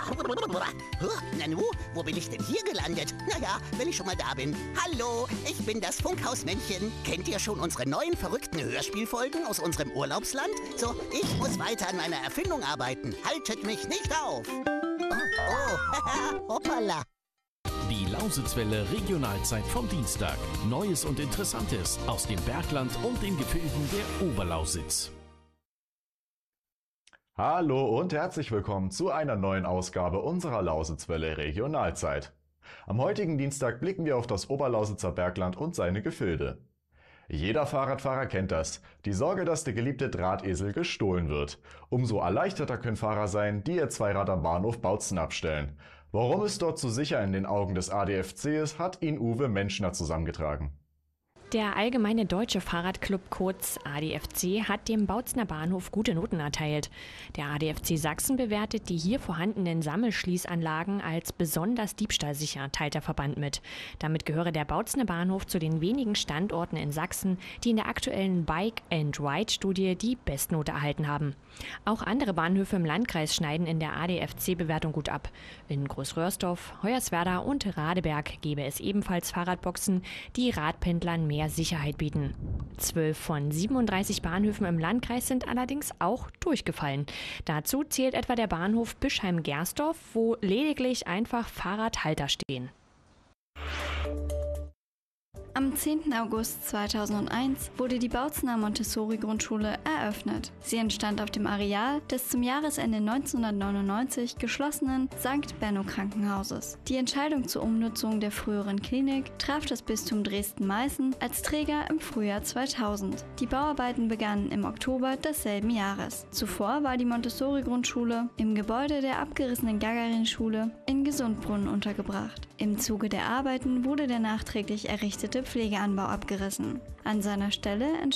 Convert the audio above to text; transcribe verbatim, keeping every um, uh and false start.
Nanu, wo bin ich denn hier gelandet? Naja, wenn ich schon mal da bin. Hallo, ich bin das Funkhausmännchen. Kennt ihr schon unsere neuen verrückten Hörspielfolgen aus unserem Urlaubsland? So, ich muss weiter an meiner Erfindung arbeiten. Haltet mich nicht auf. Oh, oh, hoppala. Die Lausitzwelle Regionalzeit vom Dienstag. Neues und Interessantes aus dem Bergland und den Gefilden der Oberlausitz. Hallo und herzlich willkommen zu einer neuen Ausgabe unserer Lausitzwelle Regionalzeit. Am heutigen Dienstag blicken wir auf das Oberlausitzer Bergland und seine Gefilde. Jeder Fahrradfahrer kennt das, die Sorge, dass der geliebte Drahtesel gestohlen wird. Umso erleichterter können Fahrer sein, die ihr Zweirad am Bahnhof Bautzen abstellen. Warum es dort so sicher in den Augen des A D F C ist, hat ihn Uwe Menschner zusammengetragen. Der Allgemeine Deutsche Fahrradclub, kurz A D F C, hat dem Bautzener Bahnhof gute Noten erteilt. Der A D F C Sachsen bewertet die hier vorhandenen Sammelschließanlagen als besonders diebstahlsicher, teilt der Verband mit. Damit gehöre der Bautzener Bahnhof zu den wenigen Standorten in Sachsen, die in der aktuellen Bike and Ride-Studie die Bestnote erhalten haben. Auch andere Bahnhöfe im Landkreis schneiden in der A D F C-Bewertung gut ab. In Großröhrsdorf, Hoyerswerda und Radeberg gäbe es ebenfalls Fahrradboxen, die Radpendlern mehr Sicherheit bieten. Zwölf von siebenunddreißig Bahnhöfen im Landkreis sind allerdings auch durchgefallen. Dazu zählt etwa der Bahnhof Bischheim-Gersdorf, wo lediglich einfach Fahrradhalter stehen. Am zehnten August zweitausendeins wurde die Bautzener Montessori-Grundschule eröffnet. Sie entstand auf dem Areal des zum Jahresende neunzehnhundertneunundneunzig geschlossenen Sankt Benno Krankenhauses. Die Entscheidung zur Umnutzung der früheren Klinik traf das Bistum Dresden-Meißen als Träger im Frühjahr zweitausend. Die Bauarbeiten begannen im Oktober desselben Jahres. Zuvor war die Montessori-Grundschule im Gebäude der abgerissenen Gagarin-Schule in Gesundbrunnen untergebracht. Im Zuge der Arbeiten wurde der nachträglich errichtete Pflegeanbau abgerissen. An seiner Stelle entstand